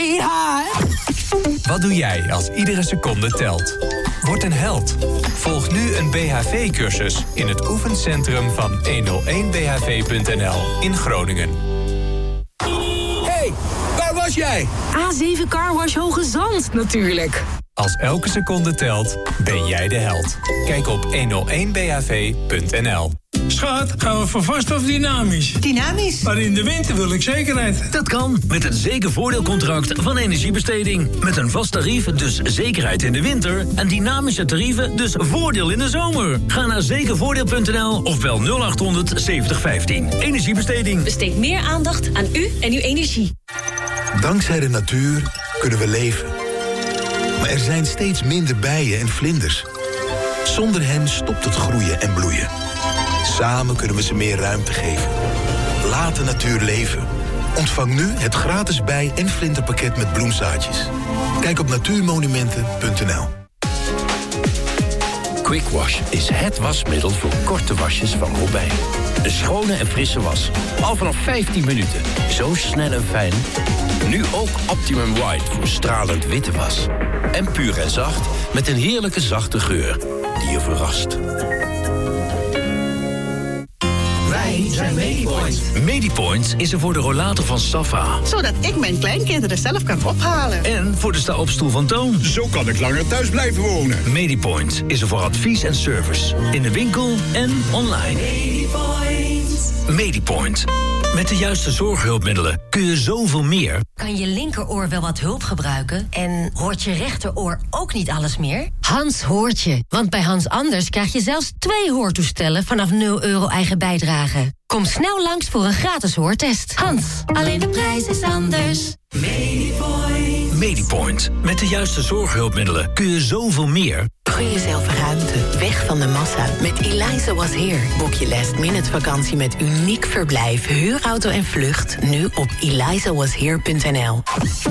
Wat doe jij als iedere seconde telt? Word een held. Volg nu een BHV-cursus in het oefencentrum van 101bhv.nl in Groningen. Hey, waar was jij? A7 Carwash Hoge Zand natuurlijk. Als elke seconde telt, ben jij de held. Kijk op 101bhv.nl. Schat, gaan we voor vast of dynamisch? Dynamisch? Maar in de winter wil ik zekerheid. Dat kan met het zekervoordeelcontract van Energiebesteding. Met een vast tarief, dus zekerheid in de winter. En dynamische tarieven, dus voordeel in de zomer. Ga naar zekervoordeel.nl of bel 0800 7015. Energiebesteding. Besteed meer aandacht aan u en uw energie. Dankzij de natuur kunnen we leven. Maar er zijn steeds minder bijen en vlinders. Zonder hen stopt het groeien en bloeien. Samen kunnen we ze meer ruimte geven. Laat de natuur leven. Ontvang nu het gratis bij- en vlinderpakket met bloemzaadjes. Kijk op natuurmonumenten.nl. Quick Wash is het wasmiddel voor korte wasjes van Robijn. Een schone en frisse was. Al vanaf 15 minuten. Zo snel en fijn. Nu ook Optimum White voor stralend witte was. En puur en zacht met een heerlijke zachte geur die je verrast. Wij zijn Medipoint. Medipoint is er voor de rollator van Safa. Zodat ik mijn kleinkinderen zelf kan ophalen. En voor de sta-opstoel van Toon. Zo kan ik langer thuis blijven wonen. Medipoint is er voor advies en service. In de winkel en online. Medipoint. Met de juiste zorghulpmiddelen kun je zoveel meer. Kan je linkeroor wel wat hulp gebruiken? En hoort je rechteroor ook niet alles meer? Hans hoort je. Want bij Hans Anders krijg je zelfs 2 hoortoestellen vanaf €0 eigen bijdrage. Kom snel langs voor een gratis hoortest. Hans, alleen de prijs is anders. Medipoint. Medipoint. Met de juiste zorghulpmiddelen kun je zoveel meer. Gun jezelf ruimte, weg van de massa. Met Eliza Was Here boek je last-minute vakantie met uniek verblijf, huurauto en vlucht. Nu op elizawashere.nl.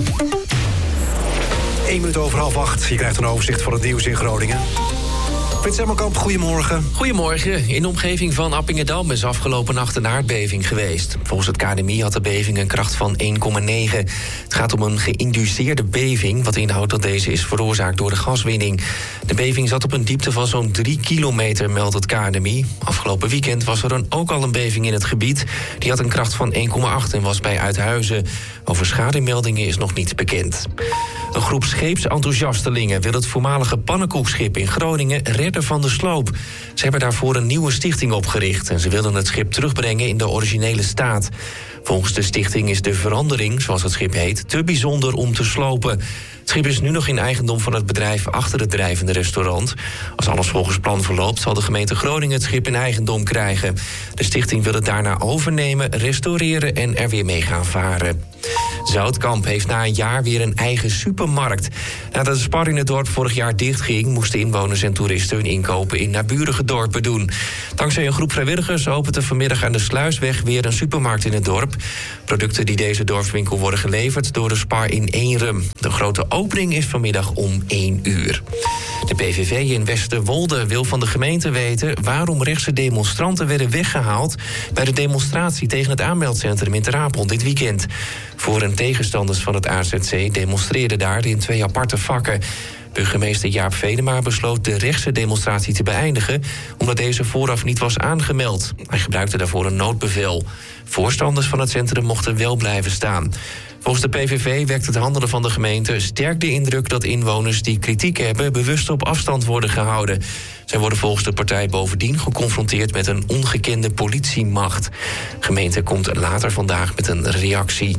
1 minuut over 7:30. Je krijgt een overzicht van het nieuws in Groningen. Frits Hemmelkamp, goedemorgen. Goedemorgen. In de omgeving van Appingedam is afgelopen nacht een aardbeving geweest. Volgens het KNMI had de beving een kracht van 1,9. Het gaat om een geïnduceerde beving, wat inhoudt dat deze is veroorzaakt door de gaswinning. De beving zat op een diepte van zo'n 3 kilometer, meldt het KNMI. Afgelopen weekend was er dan ook al een beving in het gebied. Die had een kracht van 1,8 en was bij Uithuizen. Over schademeldingen is nog niets bekend. Een groep scheepsenthousiastelingen wil het voormalige pannenkoekschip in Groningen redden van de sloop. Ze hebben daarvoor een nieuwe stichting opgericht en ze willen het schip terugbrengen in de originele staat. Volgens de stichting is de verandering, zoals het schip heet, te bijzonder om te slopen. Het schip is nu nog in eigendom van het bedrijf achter het drijvende restaurant. Als alles volgens plan verloopt, zal de gemeente Groningen het schip in eigendom krijgen. De stichting wil het daarna overnemen, restaureren en er weer mee gaan varen. Zoutkamp heeft na een jaar weer een eigen supermarkt. Nadat de Spar in het dorp vorig jaar dichtging, moesten inwoners en toeristen hun inkopen in naburige dorpen doen. Dankzij een groep vrijwilligers opent er vanmiddag aan de Sluisweg weer een supermarkt in het dorp. Producten die deze dorpswinkel worden geleverd door de Spar in Eenrum. De grote opening is vanmiddag om 1 uur. De PVV in Westerwolde wil van de gemeente weten waarom rechtse demonstranten werden weggehaald bij de demonstratie tegen het aanmeldcentrum in Ter Apel dit weekend. Voor- en tegenstanders van het AZC demonstreerden daar in 2 aparte vakken. Burgemeester Jaap Vedema besloot de rechtse demonstratie te beëindigen omdat deze vooraf niet was aangemeld. Hij gebruikte daarvoor een noodbevel. Voorstanders van het centrum mochten wel blijven staan. Volgens de PVV wekt het handelen van de gemeente sterk de indruk dat inwoners die kritiek hebben bewust op afstand worden gehouden. Zij worden volgens de partij bovendien geconfronteerd met een ongekende politiemacht. De gemeente komt later vandaag met een reactie.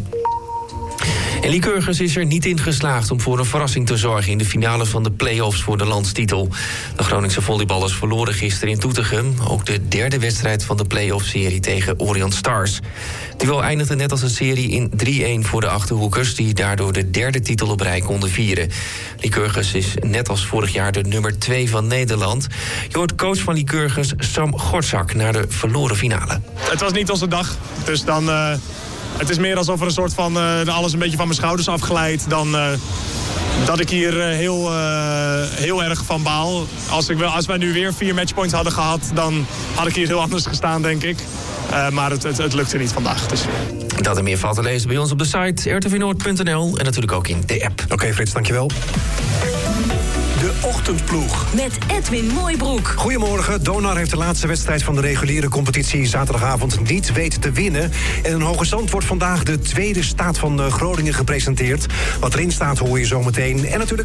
En Lycurgus is er niet in geslaagd om voor een verrassing te zorgen in de finale van de play-offs voor de landstitel. De Groningse volleyballers verloren gisteren in Doetinchem ook de 3e wedstrijd van de play-off-serie tegen Orient Stars. Het duel eindigde net als een serie in 3-1 voor de Achterhoekers, die daardoor de 3e titel op rij konden vieren. Lycurgus is net als vorig jaar de nummer 2 van Nederland. Je hoort coach van Lycurgus, Sam Gortzak, naar de verloren finale. Het was niet onze dag, dus dan... Het is meer alsof er een soort van alles een beetje van mijn schouders afglijdt dan dat ik hier heel erg van baal. Als wij nu weer 4 matchpoints hadden gehad, dan had ik hier heel anders gestaan, denk ik. Maar het lukte niet vandaag. Dus. Dat en meer valt te lezen bij ons op de site rtvnoord.nl en natuurlijk ook in de app. Oké, Frits, dankjewel. De ochtendploeg. Met Edwin Mooibroek. Goedemorgen. Donar heeft de laatste wedstrijd van de reguliere competitie zaterdagavond niet weten te winnen. En in Hoogezand wordt vandaag de tweede staat van Groningen gepresenteerd. Wat erin staat hoor je zo meteen. En natuurlijk